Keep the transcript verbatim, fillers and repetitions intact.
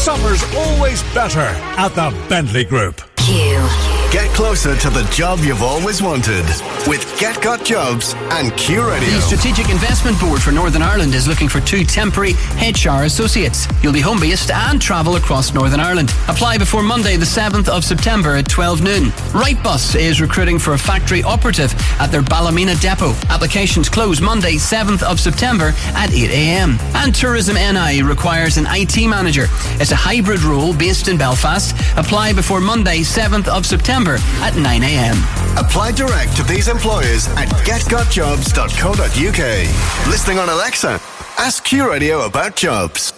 Summer's always better at the Bentley Group. Q. Get closer to the job you've always wanted with Get Got Jobs and Q Radio. The Strategic Investment Board for Northern Ireland is looking for two temporary H R associates. You'll be home-based and travel across Northern Ireland. Apply before Monday the seventh of September at twelve noon. Wrightbus is recruiting for a factory operative at their Ballymena depot. Applications close Monday seventh of September at eight a.m. And Tourism N I requires an I T manager. It's a hybrid role based in Belfast. Apply before Monday seventh of September at nine a.m. Apply direct to these employers at get got jobs dot co dot uk. Listening on Alexa, ask Q Radio about jobs.